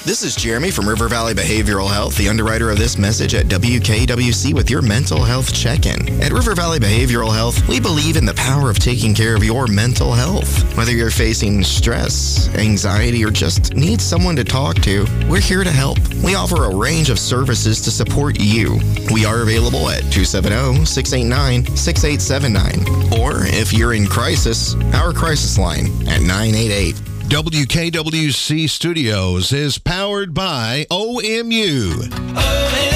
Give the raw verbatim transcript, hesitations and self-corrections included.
This is Jeremy from River Valley Behavioral Health, the underwriter of this message at W K W C with your mental health check-in. At River Valley Behavioral Health, we believe in the power of taking care of your mental health. Whether you're facing stress, anxiety, or just need someone to talk to, we're here to help. We offer a range of services to support you. We are available at two seven zero, six eight nine, six eight seven nine. Or if you're in crisis, our crisis line at nine eight eight. W K W C Studios is powered by O M U. O M U.